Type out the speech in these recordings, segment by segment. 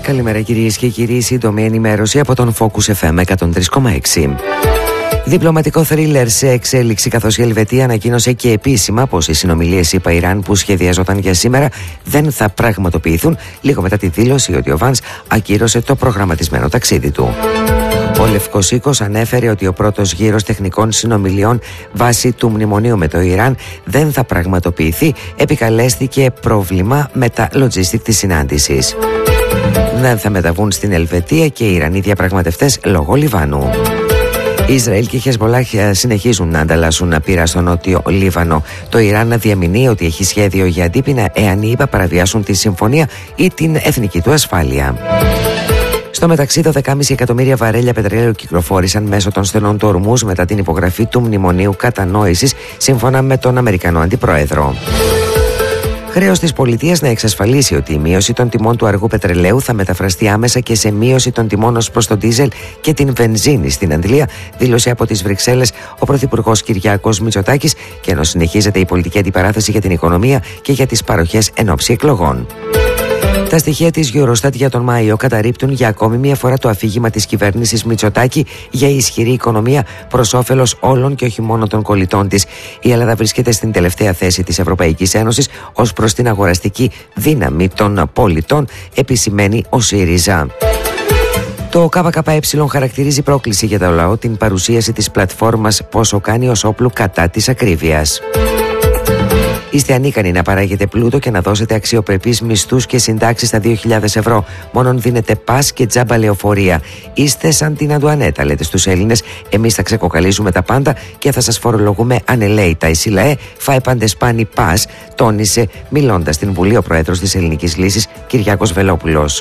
Καλημέρα κυρίες και κύριοι, σύντομη ενημέρωση από τον Focus FM 103,6. Διπλωματικό θρίλερ σε εξέλιξη, καθώς η Ελβετία ανακοίνωσε και επίσημα πως οι συνομιλίες ΗΠΑ-Ιράν που σχεδιαζόταν για σήμερα δεν θα πραγματοποιηθούν, λίγο μετά τη δήλωση ότι ο Βανς ακύρωσε το προγραμματισμένο ταξίδι του. Ο Λευκός Οίκος ανέφερε ότι ο πρώτος γύρος τεχνικών συνομιλιών βάσει του μνημονίου με το Ιράν δεν θα πραγματοποιηθεί, επικαλέστηκε πρόβλημα με τα logistic της συνάντησης. Δεν θα μεταβούν στην Ελβετία και οι Ιρανοί διαπραγματευτές λόγω Λιβάνου. Ισραήλ και Χεσμολάχ συνεχίζουν να ανταλλάσσουν πύρα στο νότιο Λίβανο. Το Ιράν διαμηνύει ότι έχει σχέδιο για αντίπεινα εάν οι ΗΠΑ παραβιάσουν τη συμφωνία ή την εθνική του ασφάλεια. Στο μεταξύ, 12,5 εκατομμύρια βαρέλια πετρελαίου κυκλοφόρησαν μέσω των στενών του Ορμούζ μετά την υπογραφή του Μνημονίου Κατανόησης, σύμφωνα με τον Αμερικανό Αντιπρόεδρο. Χρέος της πολιτείας να εξασφαλίσει ότι η μείωση των τιμών του αργού πετρελαίου θα μεταφραστεί άμεσα και σε μείωση των τιμών ως προς τον ντίζελ και την βενζίνη στην Αντλία, δήλωσε από τις Βρυξέλλες ο Πρωθυπουργός Κυριάκος Μητσοτάκης, και ενώ συνεχίζεται η πολιτική αντιπαράθεση για την οικονομία και για τις παροχές εν ώψη εκλογών. Τα στοιχεία της Eurostat για τον Μάιο καταρρίπτουν για ακόμη μια φορά το αφήγημα της κυβέρνησης Μητσοτάκη για ισχυρή οικονομία προς όφελος όλων και όχι μόνο των κολλητών της. Η Ελλάδα βρίσκεται στην τελευταία θέση της Ευρωπαϊκής Ένωσης ως προς την αγοραστική δύναμη των πολιτών, επισημαίνει ο ΣΥΡΙΖΑ. Το ΚΚΕ χαρακτηρίζει πρόκληση για το λαό την παρουσίαση της πλατφόρμας «Πόσο κάνει ως όπλου κατά της ακρίβειας». Είστε ανίκανοι να παράγετε πλούτο και να δώσετε αξιοπρεπείς μισθούς και συντάξεις στα 2.000 ευρώ. Μόνον δίνετε πας και τζάμπα λεωφορεία. Είστε σαν την Αντουανέτα, λέτε στους Έλληνες. Εμείς θα ξεκοκαλίζουμε τα πάντα και θα σας φορολογούμε ανελαίητα. Η ΣΥΛΑΕ φάε παντεσπάνι πας, τόνισε μιλώντας στην Βουλή ο Πρόεδρος της Ελληνικής Λύσης, Κυριάκος Βελόπουλος.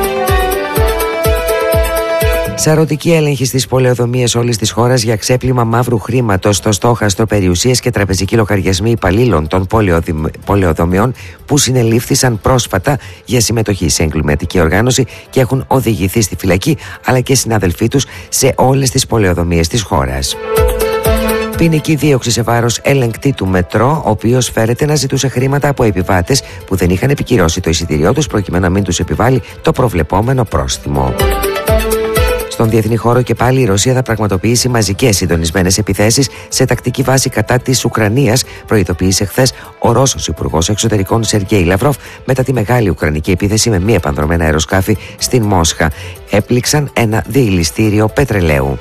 Σαρωτική έλεγχη στις πολεοδομίες όλης της χώρας για ξέπλυμα μαύρου χρήματος στο στόχαστρο, περιουσίες και τραπεζικοί λογαριασμοί υπαλλήλων των πολεοδομιών που συνελήφθησαν πρόσφατα για συμμετοχή σε εγκληματική οργάνωση και έχουν οδηγηθεί στη φυλακή, αλλά και συναδελφοί τους σε όλες τις πολεοδομίες της χώρας. Ποινική δίωξη σε βάρος ελεγκτή του μετρό, ο οποίος φέρεται να ζητούσε χρήματα από επιβάτες που δεν είχαν επικυρώσει το εισιτήριό τους προκειμένου να μην τους επιβάλλει το προβλεπόμενο πρόστιμο. Στον διεθνή χώρο και πάλι η Ρωσία θα πραγματοποιήσει μαζικές συντονισμένες επιθέσεις σε τακτική βάση κατά της Ουκρανίας, προειδοποίησε χθες ο Ρώσος Υπουργός Εξωτερικών Σεργέη Λαυρόφ μετά τη μεγάλη ουκρανική επίθεση με μη επανδρομένα αεροσκάφη στην Μόσχα. Έπληξαν ένα διελιστήριο πετρελαίου.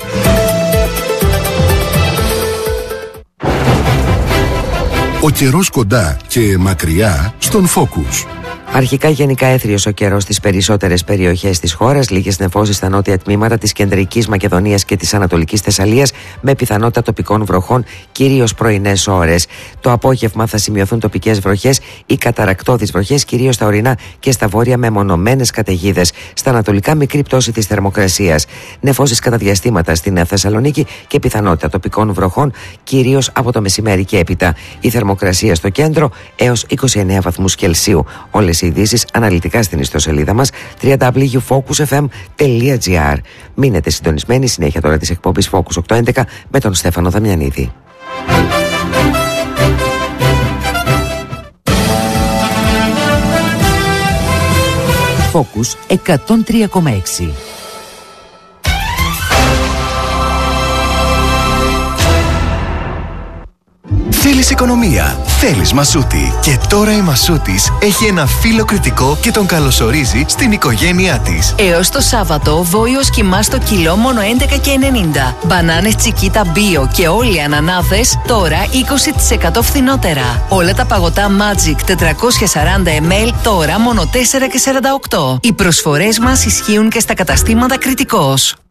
Ο καιρός κοντά και μακριά στον Focus. Αρχικά γενικά έθριος ο καιρός στις περισσότερες περιοχές της χώρας, λίγες νεφώσεις στα νότια τμήματα της κεντρικής Μακεδονίας και της ανατολικής Θεσσαλίας, με πιθανότητα τοπικών βροχών, κυρίως πρωινές ώρες. Το απόγευμα θα σημειωθούν τοπικές βροχές ή καταρρακτώδεις βροχές, κυρίως στα ορεινά και στα βόρεια, με μονομένες καταιγίδες. Στα ανατολικά μικρή πτώση της θερμοκρασίας. Νεφώσεις κατά διαστήματα στην Θεσσαλονίκη και πιθανότητα τοπικών βροχών, κυρίως από το μεσημέρι και έπειτα. Η θερμοκρασία στο κέντρο έως 29 βαθμούς Κελσίου. Όλες οι ειδήσεις αναλυτικά στην ιστοσελίδα μας www.focusfm.gr. Μείνετε συντονισμένοι, συνέχεια τώρα της εκπομπής Focus 811 με τον Στέφανο Δαμιανίδη. Focus 103,6. Θέλεις οικονομία, θέλεις Μασούτη. Και τώρα η Μασούτης έχει ένα φύλλο κριτικό και τον καλωσορίζει στην οικογένειά της. Έως το Σάββατο, βόηος κιμά στο κιλό μόνο 11,90. Μπανάνες Τσικίτα Bio και όλοι οι ανανάδες τώρα 20% φθηνότερα. Όλα τα παγωτά Magic 440 ml τώρα μόνο 4,48. Οι προσφορές μας ισχύουν και στα καταστήματα Κριτικός.